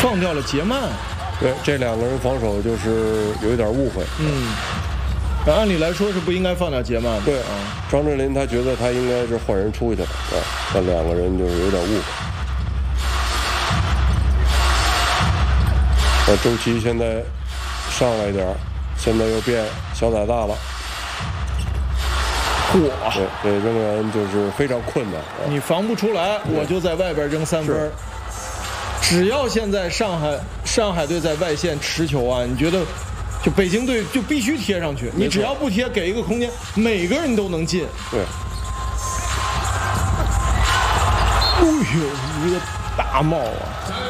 放掉了杰曼。 对，这两个人防守就是有一点误会。 按理来说是不应该放掉杰曼的。 对啊，张镇麟他觉得他应该是换人出去了啊，但两个人就是有点误会。周琦现在上来一点，现在又变小打大了。 哇！ 对，仍然就是非常困难。 你防不出来，我就在外边扔3分。只要现在上海队在外线持球啊，你觉得？就北京队就必须贴上去，你只要不贴，给一个空间，每个人都能进。 对。 哎呦，一个大帽啊！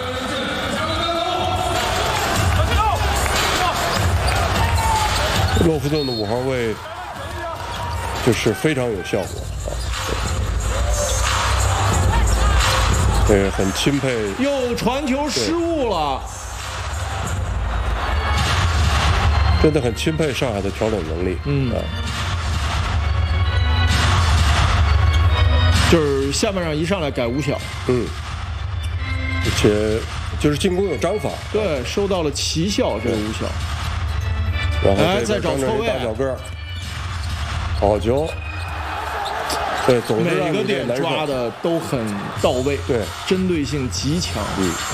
洛夫顿的5号位就是非常有效果啊。对，很钦佩。 又传球失误了。 真的很钦佩上海的调整能力。 就是下半场一上来改5小。 而且就是进攻有章法。 对，收到了奇效，这个5小。 然后再找错位， 大脚个，好球。对，总是每个点抓的都很到位， 对， 针对性极强。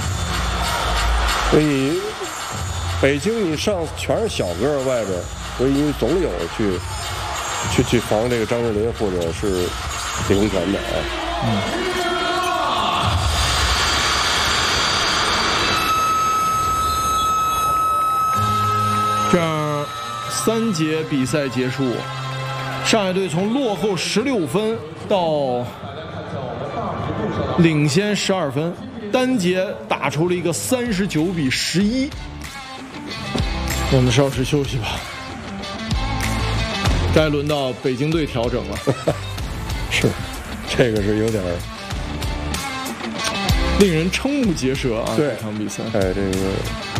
所以北京你上全是小个外边，所以你总有去防这个张镇麟或者是李洪权的啊。 这样3节比赛结束，上海队从落后16分到领先12分，单节打出了一个39-11。我们稍事休息吧，该轮到北京队调整了。 是，这个是有点令人瞠目结舌啊！ 对， 这场比赛， 这个